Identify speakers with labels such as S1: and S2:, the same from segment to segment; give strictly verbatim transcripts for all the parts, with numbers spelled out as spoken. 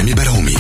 S1: رامي بلعومي.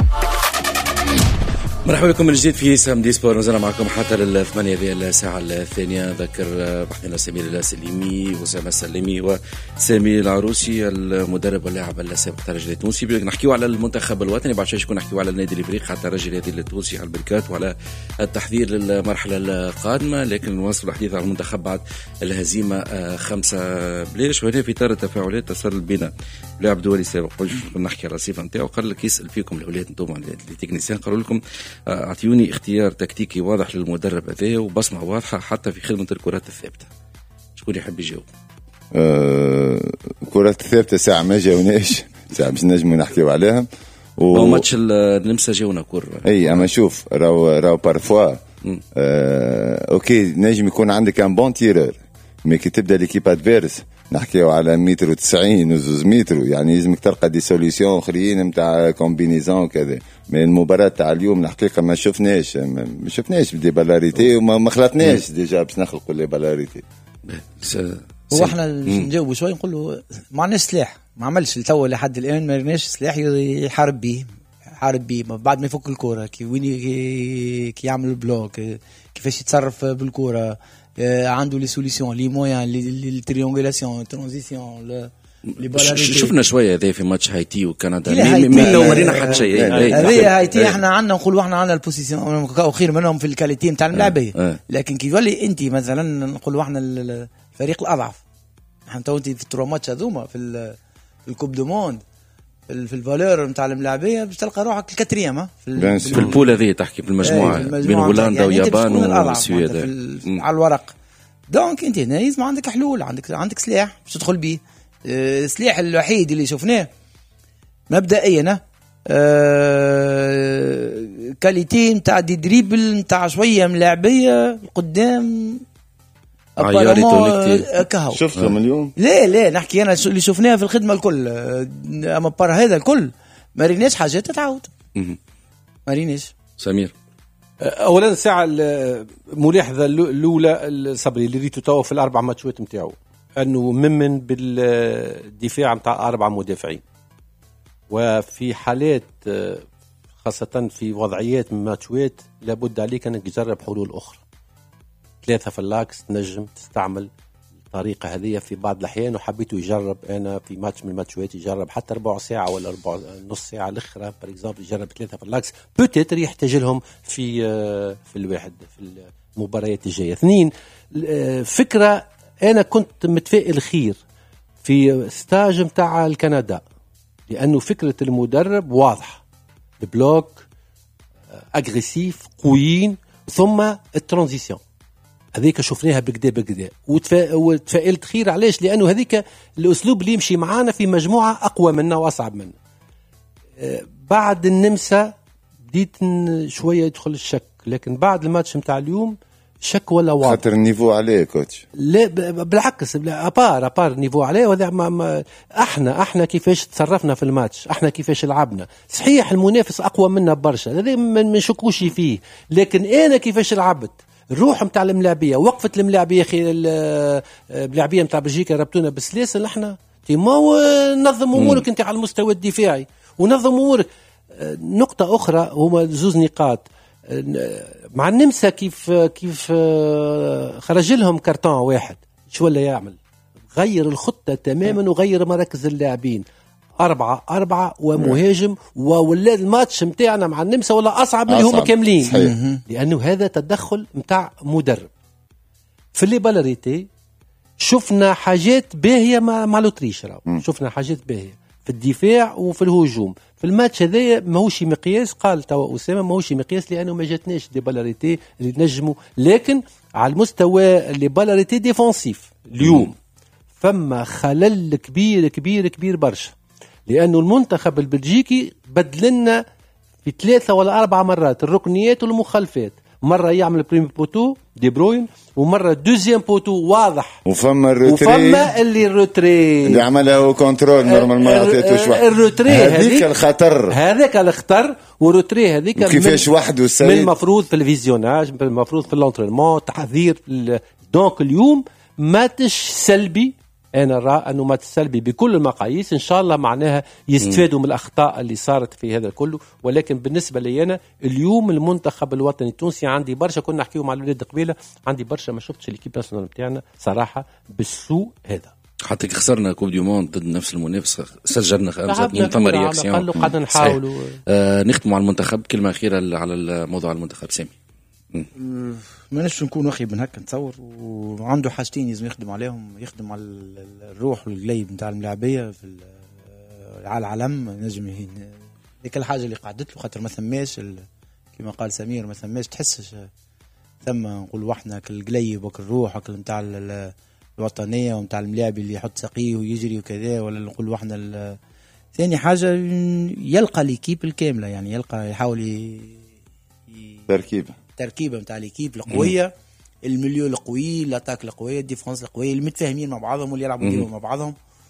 S2: مرحبا بكم من جديد في سام دي سبور. نزلنا معكم حتى للثمانية ذي الساعة الثانية. ذكر بحثنا سمير السليمي وسام السليمي وسامي العروسي المدرب واللاعب السابق تاع الرجل التونسي. نحكيو على المنتخب الوطني، بعد شوي شكون نحكيو على النادي الافريقي حتى الرجل التونسي على البركات وعلى التحضير للمرحلة القادمة، لكن نواصل الحديث عن المنتخب بعد الهزيمة خمسة بلاش. وهنا في اطار التفاعلات تصل بنا لاعب دولي سابق نحكي على الصفة نتاعو، قال لك يسأل فيكم الاولاد انتم التكنيسيين، قالوا لكم اعطيوني اختيار تكتيكي واضح للمدرب هذا وبصمه واضحه حتى في خدمه الكرات الثابته. شكون يحب يجاوب؟
S3: أه كرات الثابته ساعه ما جاوناش، ساعه باش نجموا نحكيو عليهم.
S2: و ماتش النمسا جاونا كره.
S3: اي اما شوف راهو راهو بارفوا أه اوكي نجم يكون عندك ان بون تيرور، مي كي تبدا ليكيب ادفيرس نحكيو على متر وتسعين وزوز متر، يعني لازمك تلقى دي سوليسيون اخرين نتاع كومبينيزون وكذا. من المباراة تاع اليوم الحقيقة ما شفناش ما شفناش دي بالاريتي وما ما خلطناش ديجا باش نخلقوا لي بالاريتي.
S4: هو احنا نجاوبوا شوي نقولوا ما عندناش سلاح، ما عملش التو لحد الان، ما رناش سلاح يحارب به يحارب به بعد ما يفك الكرة كي وين كي يعمل البلوك، كيفاش يتصرف بالكرة، عنده لي سوليسيون لي مويان لي تريونغولاسيون ترانزيسيون.
S2: شفنا شويه هذا في ماتش هايتي وكندا، ما ورينا حتى شيء.
S4: هذه هايتي احنا عندنا نقولوا احنا عندنا البوزيسيون خير منهم في الكاليتي نتاع الملاعبيه، لكن كي يولي انت مثلا نقولوا احنا الفريق الاضعف، احنا تو انت في الترو ماتش هذوما في الكوب دو موند في الفالور نتاع الملاعبيه باش تلقى روحك الكاتريام في,
S2: في البول هذه تحكي في المجموعه بين هولندا يعني ويابان والسويد
S4: على الورق. دونك انت هنا لازم عندك حلول، عندك عندك سلاح باش تدخل به. السلاح الوحيد اللي شفناه مبدئيا أه كاليتي نتاع دي دريبل نتاع شويه ملاعبيه قدام
S3: كهو. شفتهم اليوم؟
S4: لا لا نحكي انا اللي شفناه في الخدمه الكل، اما بار هذا الكل ما ريناش حاجات تتعاود، ما ريناش.
S2: سمير
S5: اولا الساعه الملاحظه الاولى الصبري اللي ريتو تو في الاربع ماتشات نتاعو انه ممن بالدفاع نتاع اربع مدافعين، وفي حالات خاصه في وضعيات ماتشات لابد عليك انك تجرب حلول اخرى. ثلاثه في اللاكس تنجم تستعمل الطريقه هذه في بعض الاحيان، وحبيته يجرب انا في ماتش من الماتشات يجرب حتى ربع ساعه ولا ربع نص ساعه الاخرى بار اكزامبل يجرب ثلاثه في اللاكس، بوتيتر يحتاج لهم في في الواحد في المباريات الجايه. اثنين فكره أنا كنت متفائل خير في ستاج متاع الكندا، لأنه فكرة المدرب واضحة، البلوك أغريسيف قويين ثم الترانزيسيون هذيك شفناها بكدا بكدا وتفائلت خير. علاش؟ لأنه هذيك الأسلوب اللي يمشي معانا في مجموعة أقوى منا وأصعب منا. بعد النمسا بديت شوية يدخل الشك، لكن بعد الماتش متاع اليوم شك ولا واضح.
S3: خاطر النيفو عليه كوتش؟
S5: لا بالعكس، ابار ابار النيفو عليه. وذا ما ما احنا احنا كيفاش تصرفنا في الماتش، احنا كيفاش لعبنا. صحيح المنافس اقوى منا برشا، هذا ما نشكوش فيه، لكن انا كيفاش لعبت الروح نتاع الملاعبيه، وقفت الملاعبيه خير الملاعبيه نتاع بلجيكا ربطونا بالسلاسل. احنا ما نظم امورك انت على المستوى الدفاعي ونظم امورك. نقطه اخرى هما زوز نقاط مع النمسا، كيف كيف خرج لهم كرتون واحد، شو ولا يعمل؟ غير الخطة تماما وغير مراكز اللاعبين، أربعة أربعة ومهاجم، وولا الماتش متاعنا مع النمسا ولا أصعب من اللي هم كاملين. صحيح. لأنه هذا تدخل متاع مدرب. في اللي بالاريتي شفنا حاجات باهية مع مع لوتريش، شفنا حاجات باهية في الدفاع وفي الهجوم. في الماتش هذا ماهوش مقياس، قال توا أسامة ماهوش مقياس لأنه ما جاتناش دي بالاريتي اللي نجموا، لكن على المستوى اللي بالاريتي ديفونسيف اليوم فما خلل كبير كبير كبير برشا، لأنه المنتخب البلجيكي بدلنا في ثلاثة ولا أربعة مرات الركنيات والمخالفات. مرة يعمل بريمي بوتو دي بروين، ومرة دوزيام بوتو واضح،
S3: وفما الروتري
S5: وفما اللي الروتري
S3: اللي عمله كونترول نورمال ما عطيتوش واحد.
S5: الروتري
S3: هذيك الخطر،
S5: هذاك الخطر، والروتري هذيك
S3: كيفاش واحد والسيد
S5: من المفروض في الفيزيوناج، المفروض في الانترينمون تحذير. دونك اليوم ماتش سلبي انا ارى انه ماتش سلبي بكل المقاييس، ان شاء الله معناها يستفادوا من الاخطاء اللي صارت في هذا كله. ولكن بالنسبه لي انا اليوم المنتخب الوطني التونسي عندي برشا، كنا نحكيو مع الاولاد قبيله، عندي برشا ما شفتش الكيب ناسيونال نتاعنا صراحه بالسوء هذا.
S2: حتى كي خسرنا كوب دي موند ضد نفس المنافس سجلنا خمسة منتمى رياكسيون.
S5: قعدنا نحاولوا.
S2: آه نختموا على المنتخب، كلمه اخيره على الموضوع المنتخب سامي.
S4: ما نش نكون واخي من هكا نتصور، وعنده حاجتين لازم يخدم عليهم، يخدم على الروح والقليب نتاع الملاعبيه في على العالم. نجم هيك الحاجه اللي قعدت له، خاطر ما ثماش كما قال سمير، ما ثماش تحسش ثم نقول احنا كالقليب وكالروح وكال نتاع الوطنيه ونتاع الملاعب اللي يحط ساقيه ويجري وكذا، ولا نقول احنا. ثاني حاجه يلقى ليكيب الكامله، يعني يلقى يحاول ي...
S3: تركيبه
S4: تركيبه نتاع ليكيب القويه، المليو القوي، الاتاك القويه، الديفونس القويه، المتفاهمين مع بعضهم واللي يلعبوا ديما مع بعضهم.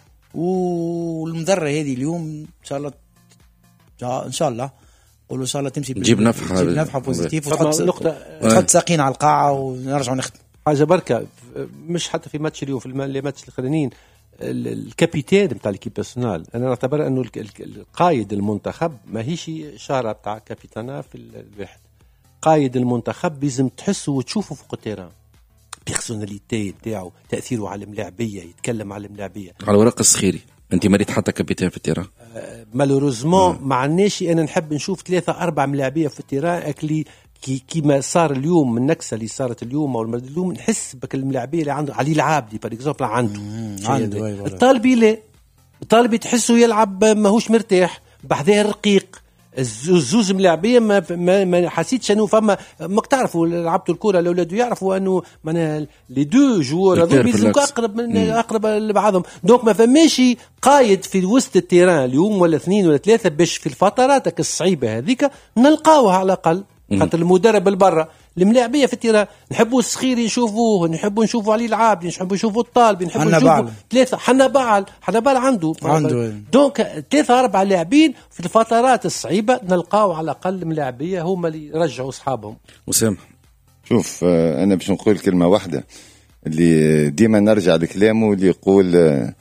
S4: والمذره هذه اليوم ان شاء الله ان شاء الله قولوا ان شاء الله تمشي
S2: تجيب نفحه
S4: تجيب نفحه بوزيتيف، وتحط نقطه تحط ساقين على القاعه ونرجعوا نختم
S5: حاجه بركه. مش حتى في ماتش اليوم، في الماتش الاخرانيين الكابيتان نتاع الكيب ناسيونال، انا نعتبر انه القائد المنتخب ماهيش اشاره تاع كابيتانا في الواحد. قائد المنتخب لازم تحسه وتشوفه فوق التيران، بيرسوناليتي نتاعو، تاثيره على الملاعبيه، يتكلم على الملاعبيه.
S2: على ورق الصخيري انت مريت حتى كابيتان في التيران.
S5: آه مالوروزمون ما عندناش. انا نحب نشوف ثلاثه اربع ملاعبيه في التيران اكلي كي كيما صار اليوم، من النكسه اللي صارت اليوم او اليوم، نحس بك الملاعبيه اللي عنده علي العابدي بار اكزومبل عنده
S4: عنده
S5: الطالبي لا الطالبي تحسه يلعب ماهوش مرتاح بحذاه الرقيق. الزوز ملاعبيه ما ما, ما حسيتش انه فما ما تعرفوا لعبتوا الكره الاولاد يعرفوا انه معناها لي دو جوور هذو بيزيدوا اقرب من مم. اقرب لبعضهم. دونك ما فماش قايد في وسط التيران اليوم ولا اثنين ولا ثلاثه باش في الفترات الصعيبه هذيك نلقاوها على الاقل، خاطر المدرب البرة الملاعبيه في التيران نحبوا الصخيري نشوفوه، نحبوا نشوفوا علي العابدي، نحبوا نشوفوا الطالبي، نحبوا نشوفوا ثلاثه حنبال حنبال عنده
S4: عنده
S5: دونك ثلاثه اربعه لاعبين في الفترات الصعيبه نلقاو على الاقل ملاعبيه هما اللي يرجعوا اصحابهم.
S2: وسام
S3: شوف انا باش نقول كلمه واحده اللي ديما نرجع لكلامه اللي يقول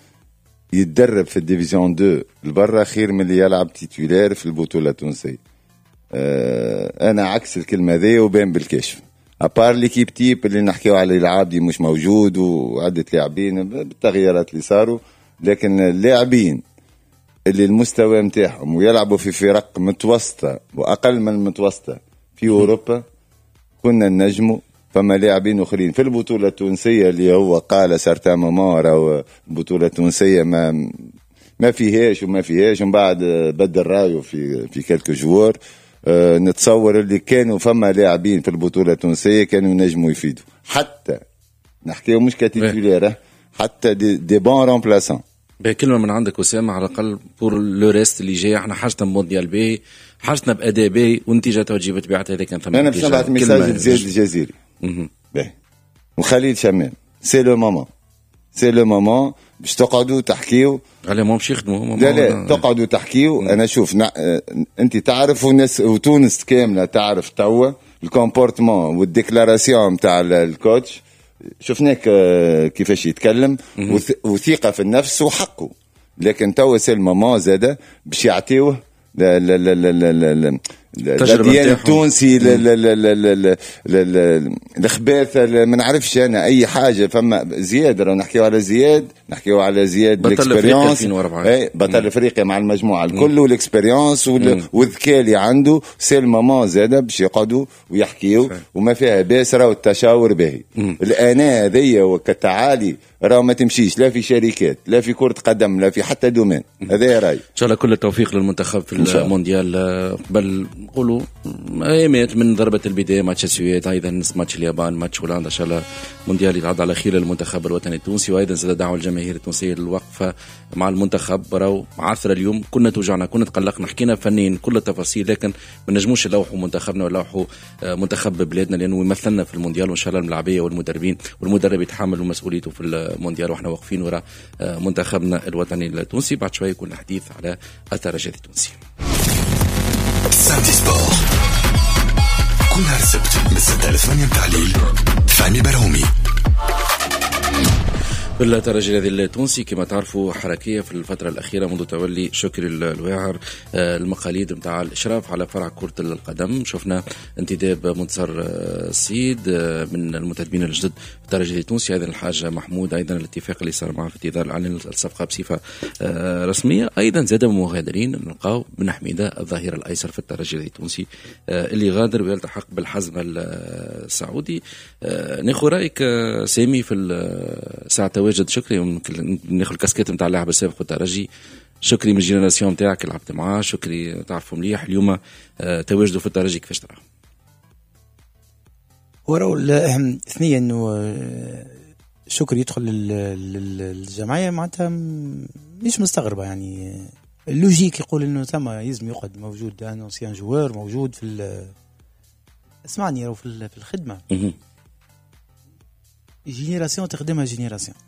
S3: يتدرب في الديفيزيون اثنين البرة خير من اللي يلعب تيتولير في البطوله التونسيه. أه انا عكس الكلمه ذي وبين بالكشف. ابار ليكيب تيب اللي نحكيو على العابدي مش موجود وعده لاعبين بالتغييرات اللي صاروا، لكن اللاعبين اللي المستوى متاعهم ويلعبوا في فرق متوسطه واقل من المتوسطه في اوروبا كنا ننجموا. فما لاعبين اخرين في البطوله التونسيه اللي هو قال سارتان مومور او البطوله التونسيه ما ما فيهاش وما فيهاش، ومن بعد بدل رايه في في كلك جوار. أه نتصور اللي كانوا فما لاعبين في البطوله التونسيه كانوا نجموا يفيدوا، حتى نحكيو مش كتيتولير حتى دي, دي بون رومبلاسون.
S2: بكلمه من عندك وسام على الاقل بور لو ريست اللي جاي، احنا حاجتنا بمونديال بي، حاجتنا باداء بي، ونتيجه توجيه تبعت هذا كان ثم.
S3: انا باش نبعث ميساج لزياد الجزيري باهي وخليل شمال. سي لو مومون سي لو مومون باش تقعدوا تحكيو
S2: على ما مش يخدموا.
S3: لا لا تقعدوا تحكيو. انا شوف نا... انت تعرف وناس وتونس كامله تعرف توا الكومبورتمون والديكلاراسيون نتاع الكوتش، شفناك كيفاش يتكلم وث... وثقه في النفس وحقه. لكن توا سي الماما زاده باش يعطيوه لا لا لا لا لا لا الديان التونسي الخباثة ما نعرفش أنا أي حاجة. فما زياد راه نحكيو على زياد نحكيو على زياد بالإكسبرينس بطل أفريقيا مع المجموعة الكل والإكسبرينس والذكاء اللي عنده. سي الماما زادة باش يقعدوا ويحكيو وما فيها باسرة والتشاور باهي. الأنا هذيا وكتعالي راه ما تمشيش لا في شركات لا في كرة قدم لا في حتى دومين. هذا رأي. إن
S2: شاء الله كل التوفيق للمنتخب في المونديال. قبل نقولوا ايامات من ضربة البداية ماتش السويد، ايضا ماتش اليابان، ماتش هولندا، ان شاء الله مونديال يتعدى على خير للمنتخب الوطني التونسي. وايضا زاد دعوة الجماهير التونسية للوقفة مع المنتخب. راهو عثرة اليوم كنا توجعنا كنا تقلقنا حكينا فنيا كل التفاصيل، لكن ما نجموش نلوحوا منتخبنا ونلوحوا منتخب بلادنا لانه يمثلنا في المونديال. وان شاء الله الملاعبيه والمدربين والمدرب يتحملوا مسؤوليته في المونديال واحنا واقفين وراء منتخبنا الوطني التونسي. بعد شويه يكون الحديث على الترجي التونسي.
S1: ساندي سبور كل نهار السبت من ستة إلى ثمانية متاع الليل. فاني برومي
S2: بالترجي الذي التونسي كما تعرفوا حركية في الفترة الأخيرة منذ تولي شكري الواعر المقاليد متاع الإشراف على فرع كرة القدم. شفنا انتداب منتصر السيد من المنتدبين الجدد في الترجي التونسي. أيضا الحاج محمود أيضا الاتفاق اللي صار معه في انتظار إعلان الصفقة بصفة رسمية. أيضا زاد مغادرين نلقاو بن حميدة الظهير الأيسر في الترجي التونسي اللي غادر ويلتحق بالحزم السعودي. ناخذ رأيك سامي في الساعة تواجد شكري، ناخذ الكاسكيت نتاع اللاعب السابق والترجي. شكري من الجينيراسيون نتاعك لعبت معاه، شكري تعرفه مليح، اليوم تواجده في الترجي كيفاش تراه؟
S4: هو الأهم ثنيا انه شكري يدخل للجمعيه معناتها مش مستغربه، يعني اللوجيك يقول انه ثم يلزم يقعد موجود ان انسيان جوار موجود في اسمعني راهو في الخدمه. جينيراسيون تخدمها جينيراسيون،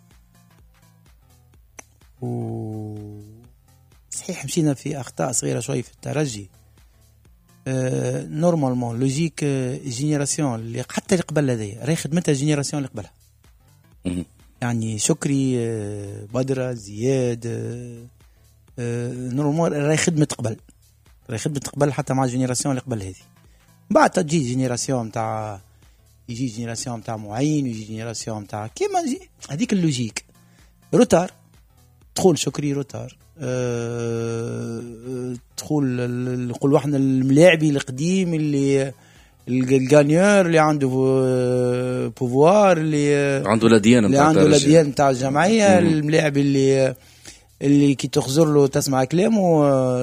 S4: و صحيح مشينا في اخطاء صغيره شوي في الترجي. أه نورمالمون لوجيك جينيراسيون اللي حتى اللي قبل هذيا راهي خدمتها جينيراسيون اللي قبلها. يعني شكري أه بدره زياد أه نورمال راهي خدمه قبل، راهي خدمه قبل حتى مع الجينيراسيون اللي قبل هذه. بعد تجي جينيراسيون نتاع يجي جينيراسيون نتاع معين ويجي جينيراسيون نتاع كيما هذيك اللوجيك. روتار دخول شكري روتار أه دخول نقول واحنا الملاعبي القديم اللي الجانيور اللي عنده بوفوار اللي
S2: عنده لديان
S4: اللي عنده لديان نتاع الجمعيه، الملاعب اللي اللي كي تخزر له تسمع كلامه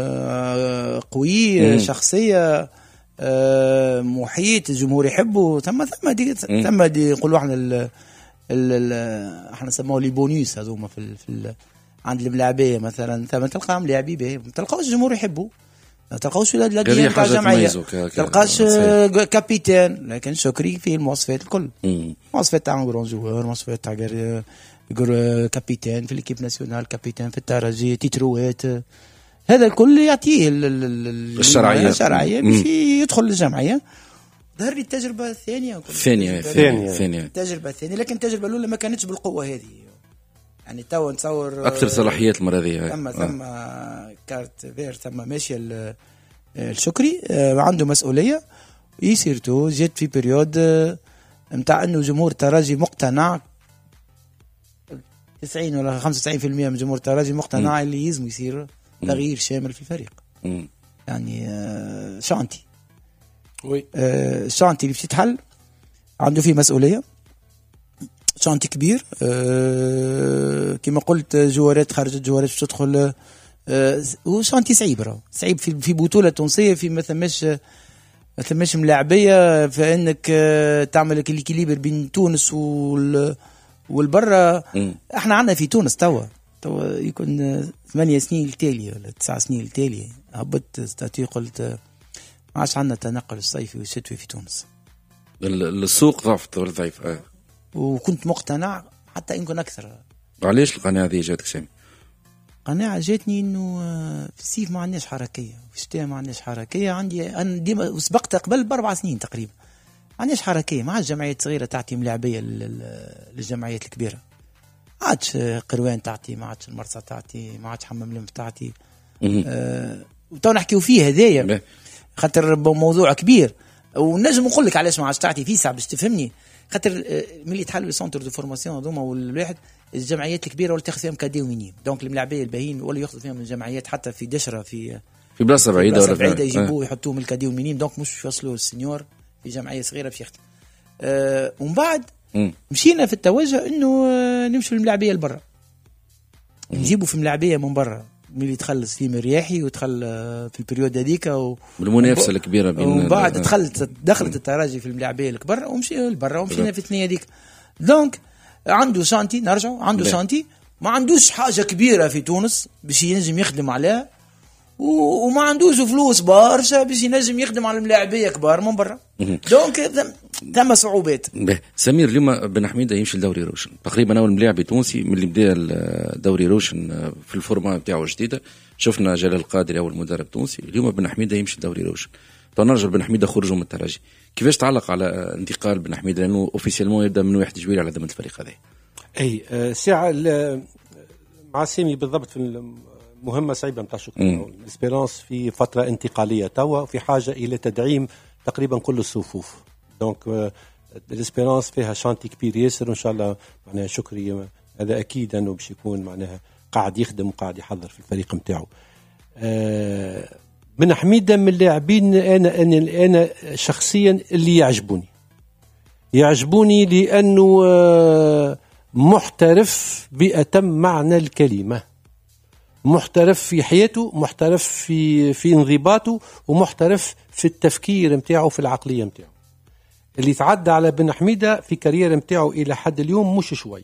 S4: قوي، شخصيه أه محيط الجمهور يحبه. ثم ثم دي ثم دي نقولوا احنا ال ال احنا نسموه لي بونيس هذوما في ال في ال عند الملاعبيه مثلا. ثم تلقى ملاعبي به ما تلقاوش الجمهور يحبه، ما تلقاوش ولاد الدين تاع الجمعيه، تلقاش كابيتان. لكن شكري فيه المواصفات الكل، مواصفات تاع غرون جوار، مواصفات تاع كابيتان في الكيب ناسيونال، كابيتان في الترجي، تيتروات، هذا الكل يعطيه
S2: الشرعيه
S4: الشرعيه باش يدخل الجمعيه. ظهر لي التجربه الثانيه
S2: الثانيه الثانيه
S4: التجربه الثانيه، لكن التجربه الاولى ما كانتش بالقوه هذه. يعني تو نتصور
S2: اكثر صلاحيات المره هذه.
S4: ثم ثم كارت فير ثم ماشي الشكري عنده مسؤوليه يسيرتو. جات في بريود نتاع انه جمهور الترجي مقتنع تسعين ولا خمسة وتسعين بالمئة من جمهور الترجي مقتنع اللي يلزم يصير تغيير شامل في الفريق. م. يعني آه شانتي وي آه شانتي اللي باش يتحل عنده فيه مسؤوليه، شانتي كبير. آه كما قلت جوارات خرجت، جوارات باش تدخل، آه وشانتي صعيب راهو صعيب في في بطوله تونسيه، في ما ثماش ما ثماش ملاعبيه فانك آه تعمل الكيليبر بين تونس وال والبرة. احنا عندنا في تونس توا توا يكون ثمانية سنين التالية ولا تسع سنين التالية هبط استاتي قلت ما عادش عندنا تنقل الصيفي والشتوي في تونس.
S2: السوق ضعف ضعيف. اه
S4: وكنت مقتنع حتى يمكن اكثر.
S2: علاش القناعة هذه جاتك سامي؟
S4: قناعة جاتني انه في الصيف ما عندناش حركية، في الشتاء ما عندناش حركية. عندي انا ديما سبقت قبل باربع سنين تقريبا ما عندناش حركية. ما عادش جمعيات صغيرة تعطي ملاعبية للجمعيات الكبيرة، ما عادش قروان تعطي، ما عادش المرسى تعطي، ما عادش حمام لمف تعطي. أه وتو نحكيو فيه هذايا خاطر موضوع كبير، ونجم نقول لك علاش ما عادش تعطي فيه ساعة باش تفهمني. خاطر ملي تحلوا سونتر دو فورماسيون هذوما والواحد الجمعيات الكبيرة ولا تاخذ فيهم كاديو مينيم، دونك الملاعبية الباهين ولا ياخذ فيهم الجمعيات حتى في دشرة في
S2: في بلاصة بعيدة ولا
S4: بعيدة يجيبوه يحطوه من الكاديو مينيم، دونك مش يوصلوا السنيور في جمعية صغيرة في يخدم. أه ومن بعد م. مشينا في التوجه انه نمشي الملاعبيه لبرا، نجيبوا في ملاعبيه من برا ملي تخلص في مرياحي ودخل في البريود هذيك و...
S2: بالمنافسه الكبيره بين.
S4: ومن بعد دخلت دخلت التراجي في الملاعبيه الكبر ومشي لبرا ومشينا في الثنيه هذيك. دونك عنده شانتي نرجعوا عنده بي. شانتي ما عندوش حاجه كبيره في تونس باش ينجم يخدم عليها، وما عندوش فلوس برشا باش ينجم يخدم على الملاعبيه كبار من برا. دونك ثم صعوبات.
S2: سمير اليوم بن حميدة يمشي لدوري روشن تقريبا اول ملاعب تونسي من اللي بدا الدوري روشن في الفورما نتاعو الجديده. شفنا جلال القادري اول مدرب تونسي، اليوم بن حميدة يمشي لدوري روشن. فنرجع بن حميدة خرجه من الترجي، كيفاش تعلق على انتقال بن حميدة لانه اوفيسيلمون يبدا من واحد جويلية على ذمه الفريق هذا؟
S5: اي ساعه مع سامي بالضبط في المهمه صعيبه نتاع شكرا. الاسبيرانس في فتره انتقاليه توا في حاجه الى تدعيم تقريبا كل الصفوف. دونك الاسبيرانس فيها شانتي كبير ياسر، وان شاء الله معناها شكري هذا اكيد انه باش يكون معناها قاعد يخدم وقاعد يحضر في الفريق نتاعو. أه بن حميدة من اللاعبين انا انا انا شخصيا اللي يعجبوني يعجبوني لانه محترف بأتم معنى الكلمه، محترف في حياته، محترف في في انضباطه، ومحترف في التفكير نتاعو في العقليه نتاعو. اللي تعدى على بن حميدة في كارير نتاعو الى حد اليوم مش شوي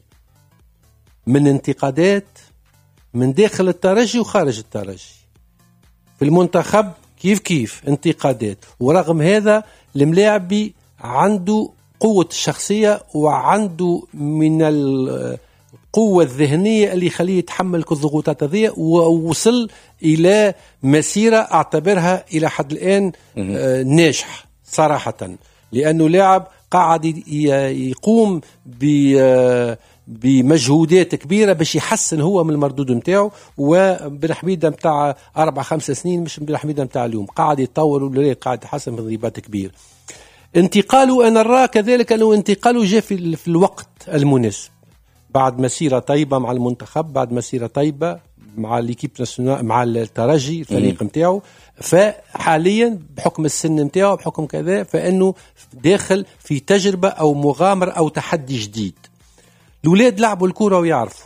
S5: من انتقادات من داخل الترجي وخارج الترجي. في المنتخب كيف كيف انتقادات، ورغم هذا الملاعبي عنده قوة الشخصية وعنده من القوة الذهنية اللي يخليه يتحمل كل الضغوطات هذه، ووصل إلى مسيرة أعتبرها إلى حد الآن ناجح صراحة، لأنه لاعب قاعد يقوم ب بمجهودات كبيرة باش يحسن هو من المردود نتاعو. وبن حميدة نتاع أربع خمس سنين مش بن حميدة نتاع اليوم، قاعد يتطور ولا قاعد يحسن من انضباط كبير. انتقاله أنا نرى كذلك أنه انتقاله جاء في, في الوقت المناسب، بعد مسيرة طيبة مع المنتخب، بعد مسيرة طيبة مع الكيب ناسيونال مع الترجي الفريق نتاعو، فحاليا بحكم السن نتاعو بحكم كذا فإنه داخل في تجربة أو مغامرة أو تحدي جديد. الأولاد لعبوا الكرة ويعرفوا،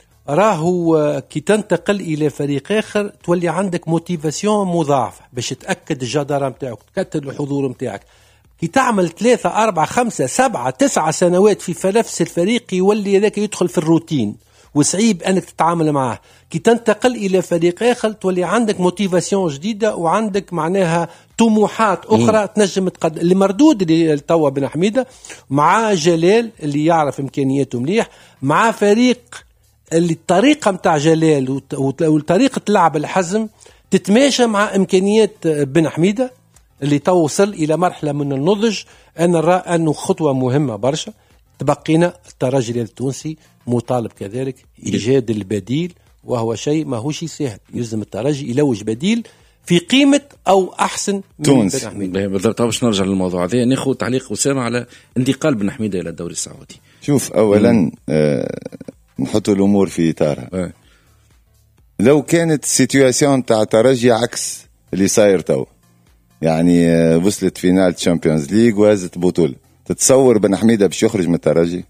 S5: راهو كي تنتقل إلى فريق آخر تولي عندك موتيفاسيون مضاعفة باش تأكد الجدارة متاعك، تأكد الحضور متاعك. كي تعمل ثلاثة أربعة خمسة سبعة تسعة سنوات في نفس الفريق يولي ذاك يدخل في الروتين وصعيب أنك تتعامل معه. كي تنتقل إلى فريق آخر تولي عندك موتيفاسيون جديدة وعندك معناها طموحات أخرى تنجم تقدم. اللي مردود اللي توا بن حميدة مع جلال اللي يعرف إمكانياته مليح، مع فريق اللي الطريقة متاع جلال وطريقة لعب الحزم تتماشى مع إمكانيات بن حميدة اللي توصل إلى مرحلة من النضج. أنا أرى أنه خطوة مهمة برشا. تبقينا الترجي التونسي مطالب كذلك إيجاد البديل، وهو شيء ما هو شيء سهل. يلزم الترجي يلوج بديل في قيمة أو أحسن من
S2: تونس. بالضبط. باش نرجع للموضوع هذا ناخذ تعليق أسامة على انتقال بن حميدة إلى الدوري السعودي.
S3: شوف أولا آه نحط الأمور في إطارها. آه. لو كانت السيتواسيون تاع الترجي عكس اللي صاير تو، يعني آه وصلت فينال تشامبيونز ليج وهزت بطولة، تتصور بن حميدة باش يخرج من الترجي؟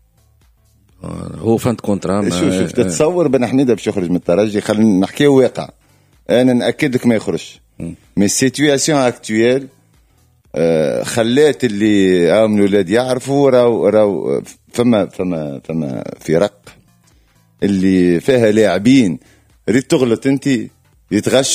S2: هو فانت كونترا.
S3: شوف شوف تتصور بن حميدة باش يخرج من الترجي؟ خلينا نحكيو واقع، انا ناكد لك ما يخرج. مي السيتواسيون اكطويل آه خلات اللي هم الاولاد يعرفوا راو راو فما فما فما فرق اللي فيها لاعبين ريت تغلط انت يتغش